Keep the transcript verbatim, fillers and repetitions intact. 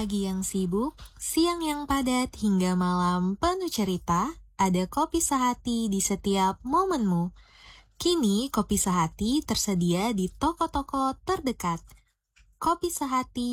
pagi yang sibuk, siang yang padat, hingga malam penuh cerita, ada kopi sehati di setiap momenmu. Kini kopi sehati tersedia di toko-toko terdekat. Kopi sehati